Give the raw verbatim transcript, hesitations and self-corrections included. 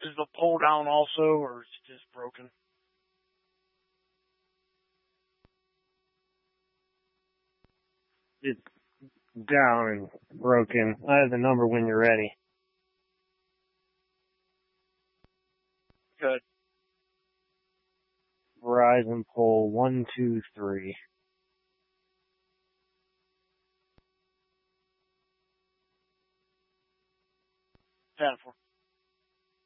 Is the pole down also, or is it just broken? It's down and broken. I have the number when you're ready. Good. Verizon pole one two three. ten four.